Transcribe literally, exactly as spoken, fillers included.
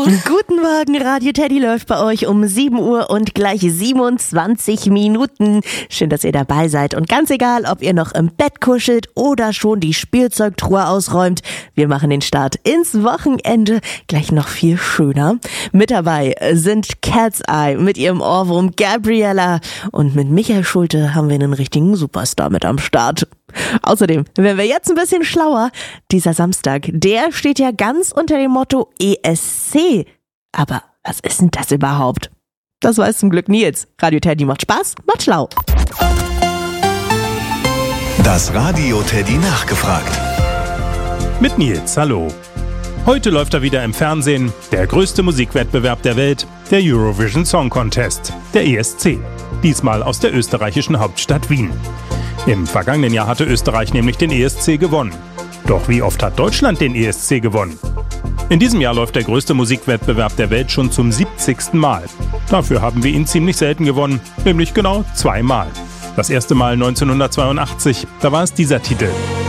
Guten Morgen, Radio Teddy läuft bei euch um sieben Uhr und gleich siebenundzwanzig Minuten. Schön, dass ihr dabei seid und ganz egal, ob ihr noch im Bett kuschelt oder schon die Spielzeugtruhe ausräumt, wir machen den Start ins Wochenende gleich noch viel schöner. Mit dabei sind Cat's Eye mit ihrem Ohrwurm Gabriella und mit Michael Schulte haben wir einen richtigen Superstar mit am Start. Außerdem werden wir jetzt ein bisschen schlauer. Dieser Samstag, der steht ja ganz unter dem Motto E S C. Aber was ist denn das überhaupt? Das weiß zum Glück Nils. Radio Teddy macht Spaß, macht schlau. Das Radio Teddy nachgefragt. Mit Nils, hallo. Heute läuft er wieder im Fernsehen, der größte Musikwettbewerb der Welt, der Eurovision Song Contest, der E S C. Diesmal aus der österreichischen Hauptstadt Wien. Im vergangenen Jahr hatte Österreich nämlich den E S C gewonnen. Doch wie oft hat Deutschland den E S C gewonnen? In diesem Jahr läuft der größte Musikwettbewerb der Welt schon zum siebzigsten Mal. Dafür haben wir ihn ziemlich selten gewonnen, nämlich genau zweimal. Das erste Mal neunzehnhundertzweiundachtzig, da war es dieser Titel.